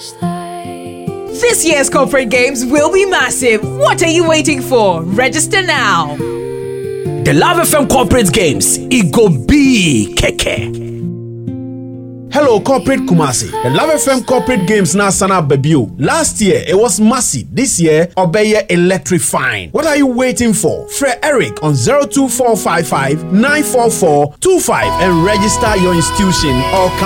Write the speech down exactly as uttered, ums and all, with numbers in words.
This year's corporate games will be massive. What are you waiting for? Register now. The Love F M Corporate Games, it go be keke. Hello, Corporate Kumasi. The Love F M Corporate Games na sana babio. Last year, it was massive. This year, obeye electrifying. What are you waiting for? Fred Eric on zero two four five five nine four four two five and register your institution or